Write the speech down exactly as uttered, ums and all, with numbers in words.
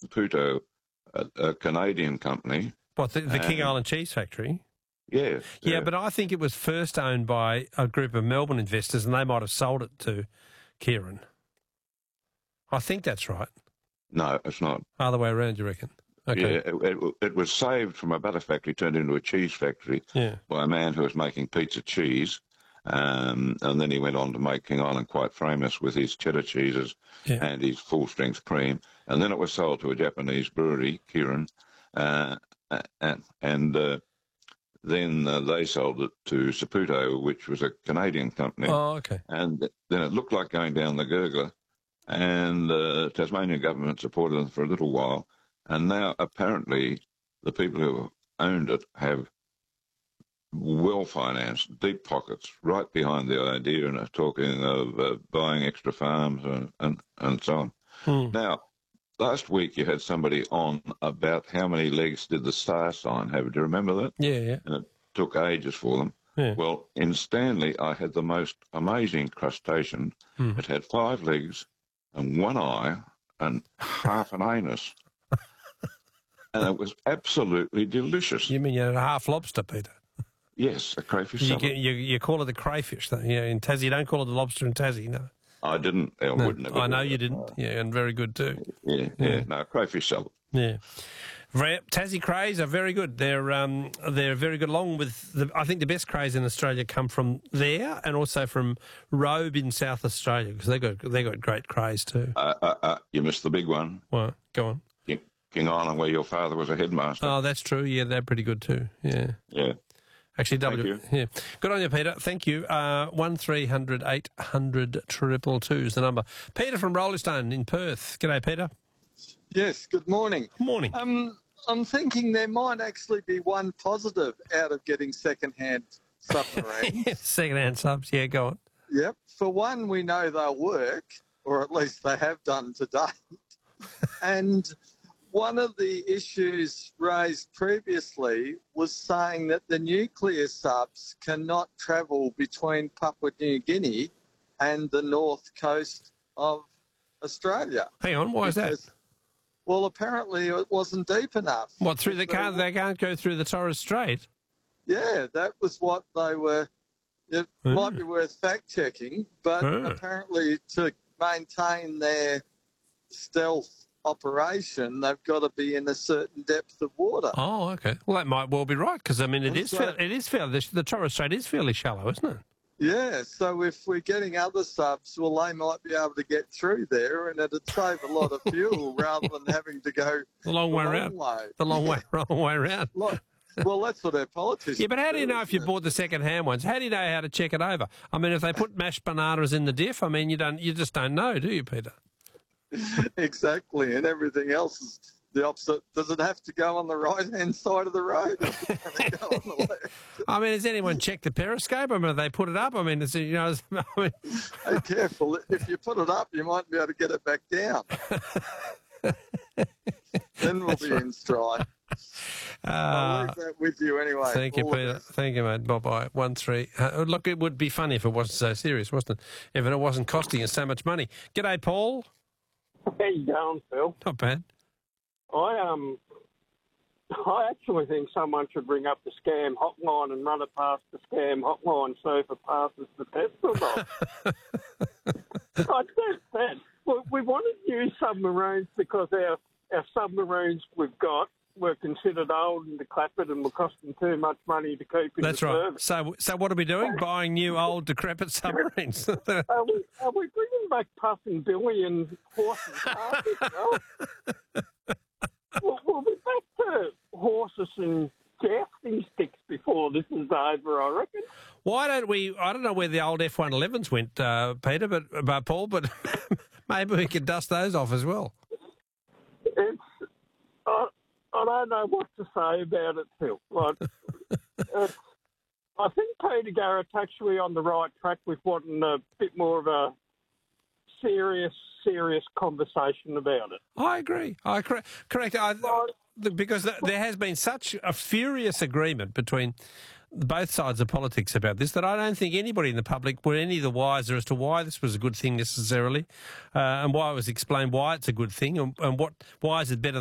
Saputo, a, a Canadian company. What, the, the King Island Cheese Factory? Yes. Yeah, yeah, but I think it was first owned by a group of Melbourne investors, and they might have sold it to Kieran. I think that's right. No, it's not. Other way around, you reckon? Okay. Yeah, it, it, it was saved from a butter factory, turned into a cheese factory Yeah. by a man who was making pizza cheese. Um, and then he went on to make King Island quite famous with his cheddar cheeses Yeah. and his full-strength cream. And then it was sold to a Japanese brewery, Kirin, uh, and, and uh, then uh, they sold it to Saputo, which was a Canadian company. Oh, okay. And then it looked like going down the gurgler, and the uh, Tasmanian government supported them for a little while. And now, apparently, the people who owned it have well-financed, deep pockets, right behind the idea, and are talking of uh, buying extra farms and, and, and so on. Hmm. Now, last week you had somebody on about how many legs did the star sign have. Do you remember that? Yeah, yeah. And it took ages for them. Yeah. Well, in Stanley, I had the most amazing crustacean. Hmm. It had five legs and one eye and half an anus. And it was absolutely delicious. You mean you had a half lobster, Peter? Yes, a crayfish You, salad. get, you, you call it the crayfish, though. Yeah, in Tassie, you don't call it the lobster in Tassie, no. I didn't. I No, wouldn't have. I know you didn't. Yeah, and very good too. Yeah, yeah. No, crayfish salad. Yeah. Very- Tassie crays are very good. They're um, they're very good. Along with, the, I think the best crays in Australia come from there, and also from Robe in South Australia, because they got they got great crays too. Uh, uh, uh, you missed the big one. Well, go on. King, King Island, where your father was a headmaster. Oh, that's true. Yeah, they're pretty good too. Yeah. Yeah. Actually, Thank W. you. Yeah. Good on you, Peter. Thank you. Uh, one three hundred eight hundred triple two is the number. Peter from Rollestone in Perth. G'day, Peter. Yes, good morning. Morning. Um, I'm thinking there might actually be one positive out of getting second-hand submarines. Second-hand subs. Yeah, go on. Yep. For one, we know they'll work, or at least they have done to date. And one of the issues raised previously was saying that the nuclear subs cannot travel between Papua New Guinea and the north coast of Australia. Hang on. Why is that? Because- Well, apparently it wasn't deep enough. What, through the So- can't they can't go through the Torres Strait? Yeah, that was what they were. It Hmm. might be worth fact checking, but Hmm. apparently to maintain their stealth operation, they've got to be in a certain depth of water. Oh, okay. Well, that might well be right, because I mean, it is That's fair, right. it is fairly the, the Torres Strait is fairly shallow, isn't it? Yeah, so if we're getting other subs, well, they might be able to get through there, and it'd save a lot of fuel rather than having to go The long the way long around. way. The long way, long way around. Like- Well, that's what our politicians. Yeah, but how do you know if you isn't it? bought the second-hand ones? How do you know how to check it over? I mean, if they put mashed bananas in the diff, I mean, you don't, you just don't know, do you, Peter? Exactly, and everything else is the opposite. Does it have to go on the right-hand side of the road? Or does it have to go on the left? I mean, has anyone checked the periscope? I mean, have they put it up? I mean, it's, you know, I mean, Be careful. If you put it up, you might be able to get it back down. Then we'll be in stride. I'll uh, leave that with you anyway. thank you, All the Peter. best. Thank you, mate. Bye-bye. One, three. Uh, look, it would be funny if it wasn't so serious, wasn't it? If it wasn't costing us so much money. G'day, Paul. How you going, Phil? Not bad. I um, I actually think someone should ring up the scam hotline and run it past the scam hotline, see if it passes the test or not. I said that. Well, we wanted new submarines because our our submarines we've got were considered old and decrepit and were costing too much money to keep in That's the right. service. So, so what are we doing? Buying new, old, decrepit submarines. Are we, are we bringing back Puff and Billy and Horse and Carpet? No? we'll, we'll be back to horses and jousting sticks before this is over, I reckon. Why don't we? I don't know where the old F one elevens went, uh, Peter, but uh, Paul, but maybe we could dust those off as well. It's, I, I don't know what to say about it, Phil. Like, it's, I think Peter Garrett's actually on the right track with wanting a bit more of a serious, serious conversation about it. I agree. I correct. Correct. I, because there has been such a furious agreement between both sides of politics about this that I don't think anybody in the public were any the wiser as to why this was a good thing necessarily, uh, and why it was explained why it's a good thing, and, and what why is it better